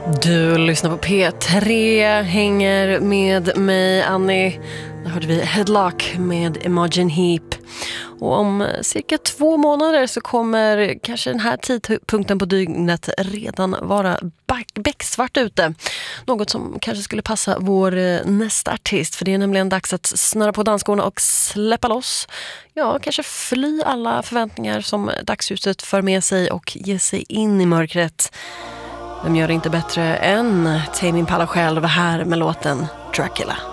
Du lyssnar på P3, hänger med mig, Annie. Där hörde vi Headlock med Imogen Heap. Och om cirka 2 månader så kommer kanske den här tidpunkten på dygnet redan vara becksvart ute. Något som kanske skulle passa vår nästa artist. För det är nämligen dags att snurra på danskorna och släppa loss. Ja, kanske fly alla förväntningar som dagsljuset för med sig och ge sig in i mörkret. Vem gör det inte bättre än Tame Impala själv här med låten Dracula.